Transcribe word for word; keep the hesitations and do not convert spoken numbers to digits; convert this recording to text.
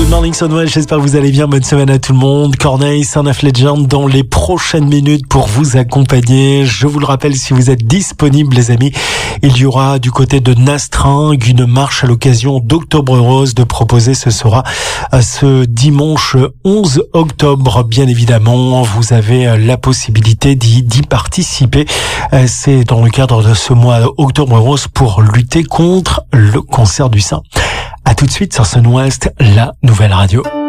Good morning Sunwell, j'espère que vous allez bien, bonne semaine à tout le monde. Corneille, Son of Legend dans les prochaines minutes pour vous accompagner. Je vous le rappelle, si vous êtes disponibles les amis, il y aura du côté de Nastringue une marche à l'occasion d'Octobre Rose de proposer. Ce sera ce dimanche onze octobre, bien évidemment. Vous avez la possibilité d'y, d'y participer. C'est dans le cadre de ce mois Octobre Rose pour lutter contre le cancer du sein. À tout de suite sur Sun West, la nouvelle radio.